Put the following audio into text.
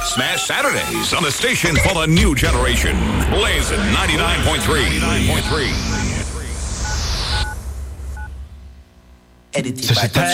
Smash Saturdays on the station for the new generation. Blazing 99.3. Edited by